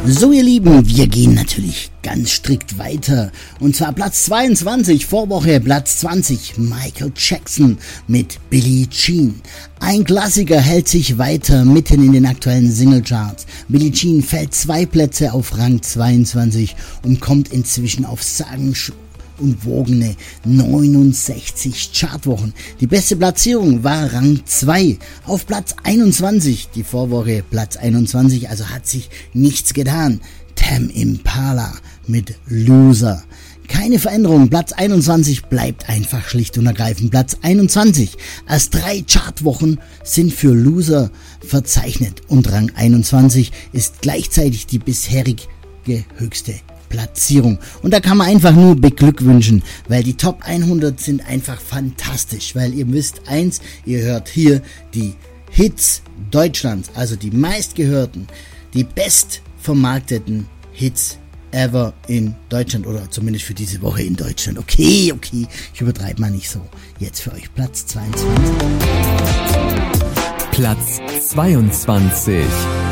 So ihr Lieben, wir gehen natürlich ganz strikt weiter. Und zwar Platz 22, Vorwoche Platz 20, Michael Jackson mit Billie Jean. Ein Klassiker hält sich weiter mitten in den aktuellen Singlecharts. Billie Jean fällt 2 Plätze auf Rang 22 und kommt inzwischen auf sagenumwogene 69 Chartwochen. Die beste Platzierung war Rang 2 auf Platz 21, die Vorwoche Platz 21, also hat sich nichts getan. Tame Impala mit Loser. Keine Veränderung, Platz 21 bleibt einfach schlicht und ergreifend Platz 21. Erst 3 Chartwochen sind für Loser verzeichnet und Rang 21 ist gleichzeitig die bisherige höchste Platzierung. Und da kann man einfach nur beglückwünschen, weil die Top 100 sind einfach fantastisch, weil ihr wisst eins, ihr hört hier die Hits Deutschlands, also die meistgehörten, die bestvermarkteten Hits ever in Deutschland oder zumindest für diese Woche in Deutschland. Okay, ich übertreibe mal nicht so. Jetzt für euch Platz 22. Platz 22.